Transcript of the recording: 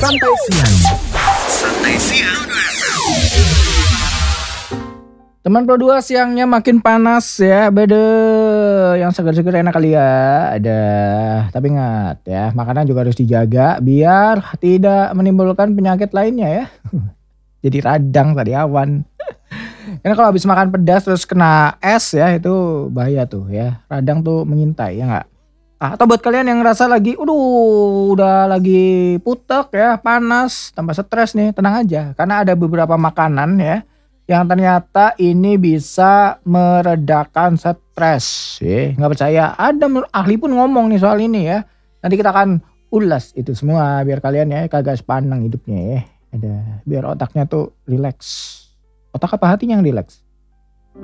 Santai siang. Santai siang. Teman Pro 2 siangnya makin panas ya, bede. Yang seger-seger enak kali ya. Ada, tapi ingat ya, makanan juga harus dijaga biar tidak menimbulkan penyakit lainnya ya. Jadi radang tadi awan. Karena kalau habis makan pedas terus kena es ya, itu bahaya tuh ya. Radang tuh mengintai ya enggak? Atau buat kalian yang ngerasa lagi, udah lagi putek ya, panas, tambah stres nih, tenang aja. Karena ada beberapa makanan ya, yang ternyata ini bisa meredakan stres. Nggak percaya? Ada ahli pun ngomong nih soal ini ya. Nanti kita akan ulas itu semua biar kalian ya kagak sepanang hidupnya ya. Ada biar otaknya tuh rileks. Otak apa hatinya yang rileks?